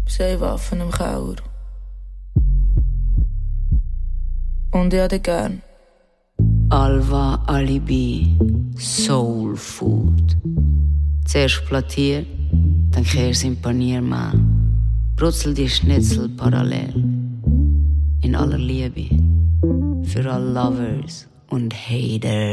2 Waffen im Keller. Und ich hatte gern. Alva Alibi Soul Food. Zuerst plattier, dann kehr's in Paniermehl. Brutzel die Schnitzel parallel. In aller Liebe. Für alle Lovers und Hater.